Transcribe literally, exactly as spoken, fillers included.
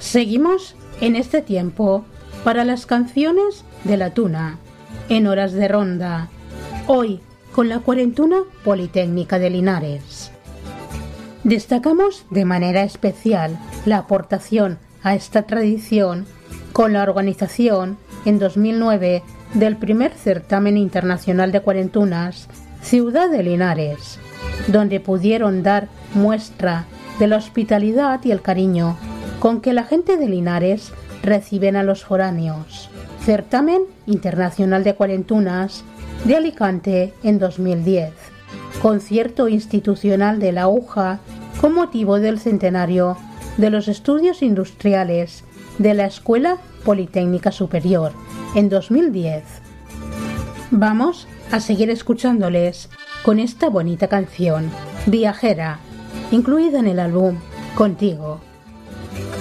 Seguimos en este tiempo para las canciones de la Tuna, en horas de ronda, hoy con la Cuarentuna Politécnica de Linares. Destacamos de manera especial la aportación a esta tradición con la organización en dos mil nueve del primer certamen internacional de cuarentunas Ciudad de Linares, donde pudieron dar muestra de la hospitalidad y el cariño con que la gente de Linares reciben a los foráneos. Certamen Internacional de Cuarentunas de Alicante en dos mil diez. Concierto institucional de la U J A con motivo del centenario de los estudios industriales de la Escuela Politécnica Superior en dos mil diez. Vamos a seguir escuchándoles con esta bonita canción, Viajera, incluida en el álbum Contigo.